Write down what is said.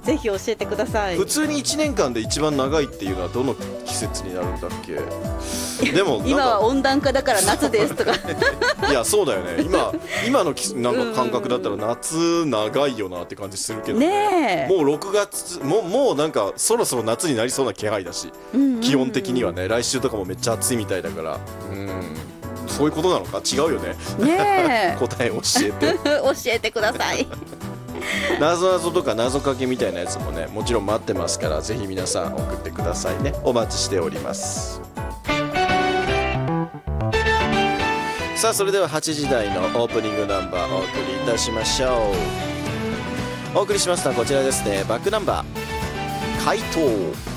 ぜひ教えてください。 普通に1年間で一番長いっていうのはどの季節になるんだっけ？でも今は温暖化だから夏ですとかいやそうだよね。今のなんか感覚だったら夏長いよなって感じするけど ね、もう6月もうなんかそろそろ夏になりそうな気配だし、気温的にはね、来週とかもめっちゃ暑いみたいだから、そういうことなのか、違うよね。 ね答え教えて教えてください謎々とか謎かけみたいなやつもね、もちろん待ってますから、ぜひ皆さん送ってくださいね。お待ちしております。さあそれでは8時台のオープニングナンバーお送りいたしましょう。お送りしますのはこちらですね。バックナンバー怪盗。